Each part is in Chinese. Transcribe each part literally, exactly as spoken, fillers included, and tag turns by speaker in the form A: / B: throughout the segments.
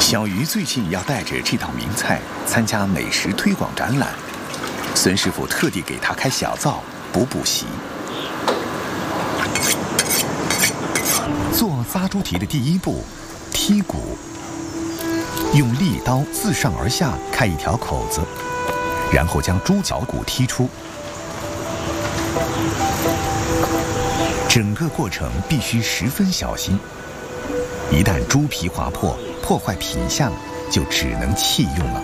A: 小鱼最近要带着这道名菜参加美食推广展览，孙师傅特地给他开小灶补补习。做扎猪蹄的第一步，剔骨，用利刀自上而下开一条口子，然后将猪脚骨剔出。整个过程必须十分小心，一旦猪皮划破，破坏品相，就只能弃用了。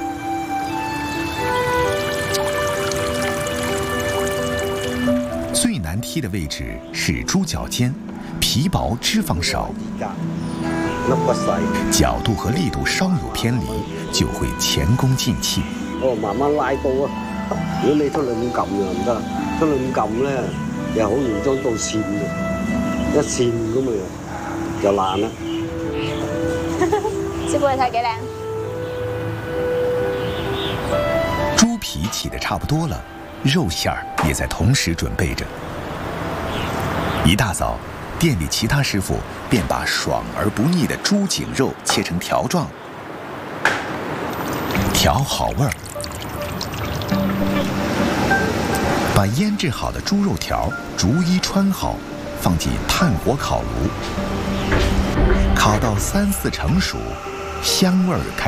A: 最难剔的位置是猪脚尖，皮薄脂肪少，角度和力度稍有偏離，就會前功盡棄。
B: 哦，慢慢拉刀啊！如果你出嚟咁撳就唔得，出嚟咁撳咧，又好容易將刀跣嘅，一跣咁咪就爛啦。
C: 師傅，你睇幾靚？
A: 豬皮起得差不多了，肉馅儿也在同時準備着。一大早，店裡其他師傅便把爽而不膩的豬頸肉切成條狀，調好味兒。把醃製好的豬肉條逐一穿好，放進炭火烤爐，烤到三四成熟，香味兒開